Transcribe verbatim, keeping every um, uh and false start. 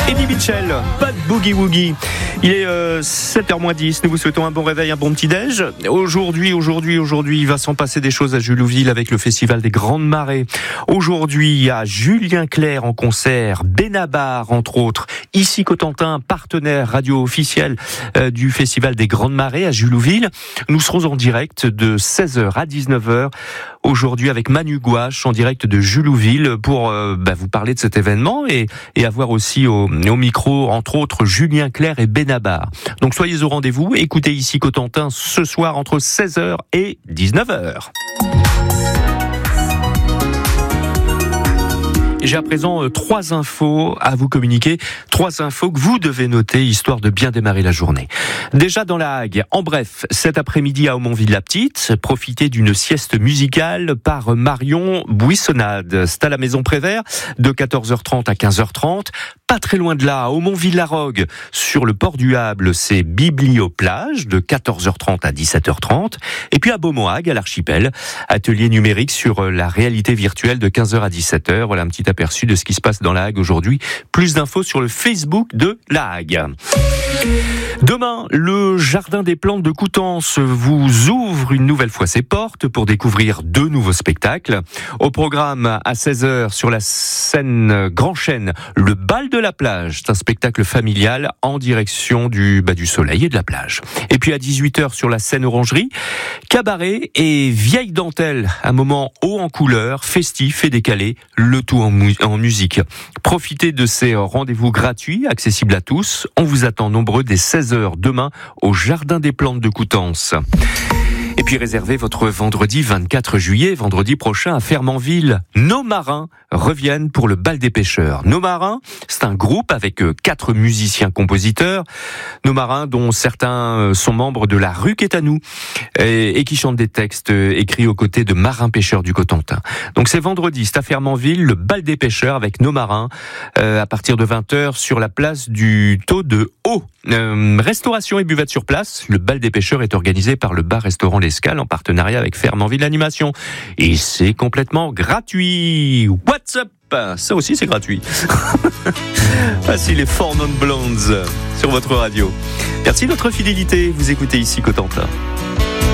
Eddie Mitchell, pas de boogie woogie. Il est euh, sept heures moins dix. Nous vous souhaitons un bon réveil, un bon petit-déj. Aujourd'hui, aujourd'hui, aujourd'hui, il va s'en passer des choses à Julouville avec le Festival des Grandes Marées. Aujourd'hui, il y a Julien Clerc en concert, Benabar, entre autres. Ici, Cotentin, partenaire radio officiel euh, du Festival des Grandes Marées à Julouville. Nous serons en direct de seize heures à dix-neuf heures. Aujourd'hui avec Manu Gouache en direct de Julouville pour euh, bah, vous parler de cet événement et, et avoir aussi au, au micro entre autres Julien Clerc et Benabar. Donc soyez au rendez-vous, écoutez ici Cotentin ce soir entre seize heures et dix-neuf heures. J'ai à présent euh, trois infos à vous communiquer, trois infos que vous devez noter histoire de bien démarrer la journée. Déjà dans la Hague, en bref, cet après-midi à Aumonville-la-Petite, profitez d'une sieste musicale par Marion Buissonnade. C'est à la Maison Prévert de quatorze heures trente à quinze heures trente. Pas très loin de là, à Aumonville-la-Rogue, sur le port du Hable, c'est Biblioplage de quatorze heures trente à dix-sept heures trente. Et puis à Beaumont-Hague, à l'Archipel, atelier numérique sur la réalité virtuelle de quinze heures à dix-sept heures. Voilà un petit aperçu de ce qui se passe dans la Hague aujourd'hui. Plus d'infos sur le Facebook de la Hague. Demain, le Jardin des Plantes de Coutances vous ouvre une nouvelle fois ses portes pour découvrir deux nouveaux spectacles. Au programme, à seize heures, sur la scène Grand Chêne, le Bal de la plage. C'est un spectacle familial en direction du, bah, du soleil et de la plage. Et puis à dix-huit heures, sur la scène Orangerie, cabaret et vieille dentelle. Un moment haut en couleur, festif et décalé, le tout en, mu- en musique. Profitez de ces rendez-vous gratuits, accessibles à tous. On vous attend nombreux dès seize heures demain au Jardin des Plantes de Coutances. Et puis réservez votre vendredi vingt-quatre juillet, vendredi prochain à Fermanville. Nos Marins reviennent pour le Bal des Pêcheurs. Nos Marins, c'est un groupe avec quatre musiciens-compositeurs. Nos Marins dont certains sont membres de la Rue qu'est à nous et, et qui chantent des textes écrits aux côtés de marins pêcheurs du Cotentin. Donc c'est vendredi, c'est à Fermanville, le Bal des Pêcheurs avec Nos Marins euh, à partir de vingt heures sur la place du Taux de Haut. Euh, restauration et buvette sur place. Le Bal des Pêcheurs est organisé par le bar-restaurant L'Escale en partenariat avec Fermanville Animation. Et c'est complètement gratuit. What's up? Ça aussi c'est gratuit. Voici les Four Non Blondes sur votre radio. Merci de votre fidélité. Vous écoutez ici Cotentin.